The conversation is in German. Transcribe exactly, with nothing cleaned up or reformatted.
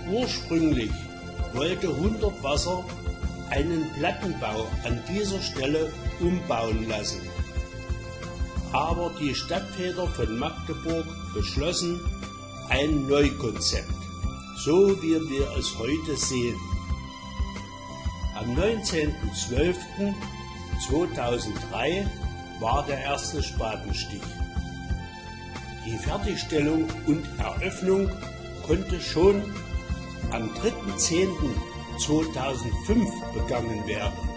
Ursprünglich wollte Hundertwasser einen Plattenbau an dieser Stelle umbauen lassen. Aber die Stadtväter von Magdeburg beschlossen ein Neukonzept, so wie wir es heute sehen. Am neunzehnten zwölften zweitausenddrei war der erste Spatenstich. Die Fertigstellung und Eröffnung konnte schon am dritten zehnten zweitausendfünf begangen werden.